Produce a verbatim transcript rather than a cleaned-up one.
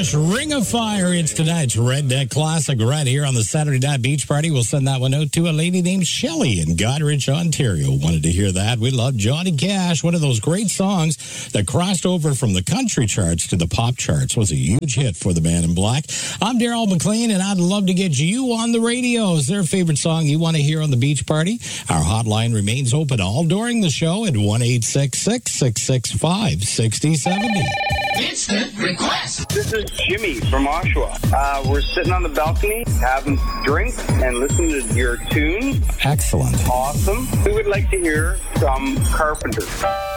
Cash, Ring of Fire. It's tonight's Redneck Classic right here on the Saturday Night Beach Party. We'll send that one out to a lady named Shelley in Goderich, Ontario. Wanted to hear that. We love Johnny Cash, one of those great songs that crossed over from the country charts to the pop charts. Was a huge hit for the Man in Black. I'm Daryl McLean, and I'd love to get you on the radio. Is there a favorite song you want to hear on the beach party? Our hotline remains open all during the show at one eight six six, six six five, six zero seven zero. Instant request. This is Jimmy from Oshawa. Uh, we're sitting on the balcony, having drinks, and listening to your tunes. Excellent. Awesome. We would like to hear some Carpenters.